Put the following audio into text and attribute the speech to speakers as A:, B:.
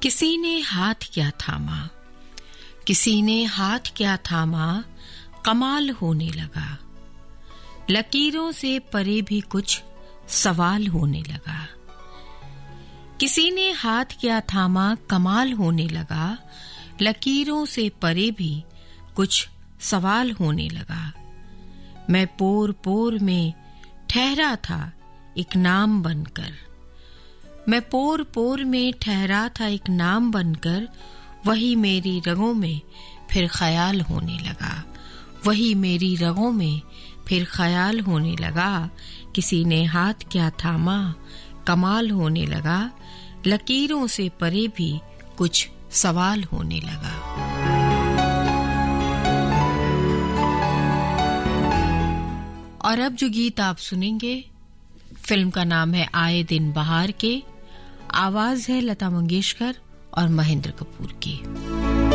A: किसी ने हाथ क्या थामा, किसी ने हाथ क्या थामा, कमाल होने लगा। लकीरों से परे भी कुछ सवाल होने लगा। किसी ने हाथ क्या थामा, कमाल होने लगा। लकीरों से परे भी कुछ सवाल होने लगा। मैं पोर पोर में ठहरा था एक नाम बनकर। मैं पोर पोर में ठहरा था एक नाम बनकर। वही मेरी रगों में फिर ख्याल होने लगा। वही मेरी रगों में फिर ख्याल होने लगा। किसी ने हाथ क्या थामा, कमाल होने लगा। लकीरों से परे भी कुछ सवाल होने लगा। और अब जो गीत आप सुनेंगे, फिल्म का नाम है आए दिन बहार के। आवाज है लता मंगेशकर और महेंद्र कपूर की।